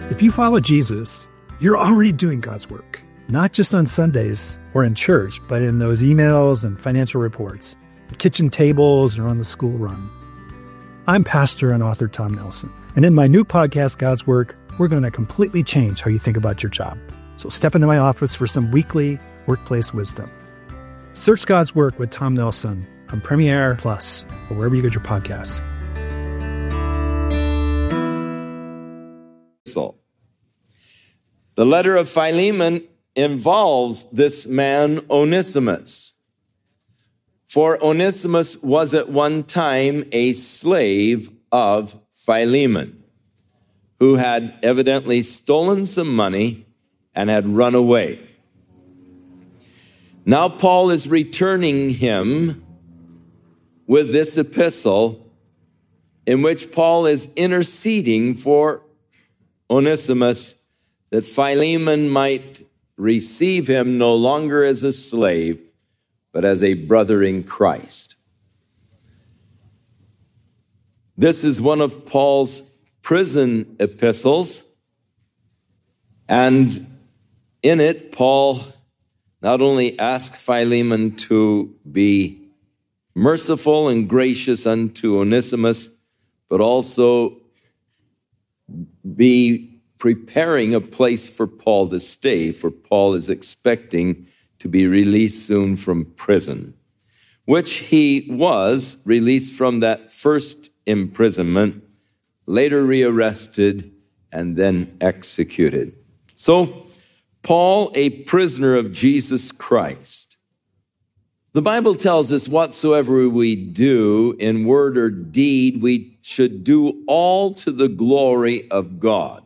If you follow Jesus, you're already doing God's work, not just on Sundays or in church, but in those emails and financial reports, the kitchen tables, or on the school run. I'm pastor and author Tom Nelson, and in my new podcast, God's Work, we're going to completely change how you think about your job. So step into my office for some weekly workplace wisdom. Search God's Work with Tom Nelson on Premiere Plus or wherever you get your podcasts. The letter of Philemon involves this man Onesimus. For Onesimus was at one time a slave of Philemon, who had evidently stolen some money and had run away. Now Paul is returning him with this epistle in which Paul is interceding for Onesimus that Philemon might receive him no longer as a slave, but as a brother in Christ. This is one of Paul's prison epistles, and in it, Paul not only asked Philemon to be merciful and gracious unto Onesimus, but also be preparing a place for Paul to stay, for Paul is expecting to be released soon from prison, which he was released from that first imprisonment, later rearrested, and then executed. So, Paul, a prisoner of Jesus Christ. The Bible tells us whatsoever we do in word or deed, we should do all to the glory of God.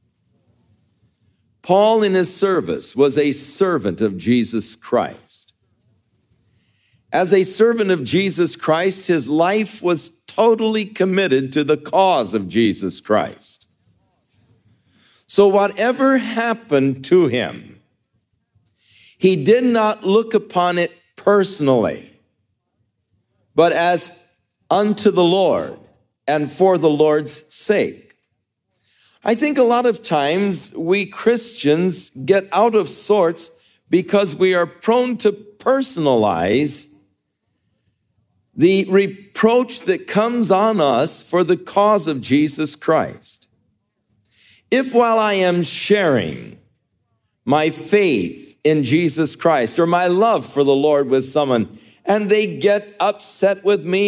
Paul in his service was a servant of Jesus Christ. As a servant of Jesus Christ, his life was totally committed to the cause of Jesus Christ. So whatever happened to him, he did not look upon it personally, but as unto the Lord and for the Lord's sake. I think a lot of times we Christians get out of sorts because we are prone to personalize the reproach that comes on us for the cause of Jesus Christ. If while I am sharing my faith in Jesus Christ or my love for the Lord with someone, and they get upset with me